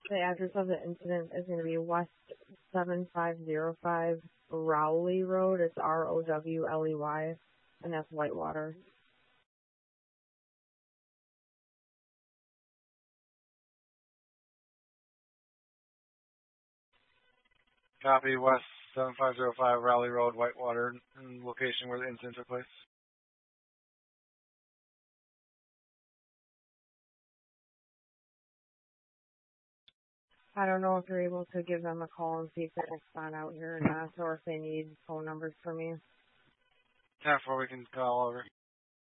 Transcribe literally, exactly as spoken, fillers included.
The address of the incident is going to be West seven five zero five Rowley Road. It's R O W L E Y, and that's Whitewater. Copy, West seven five zero five Rowley Road, Whitewater, and location where the incident took place. I don't know if you're able to give them a call and see if they respond out here or not, or if they need phone numbers for me. ten four, we can call over.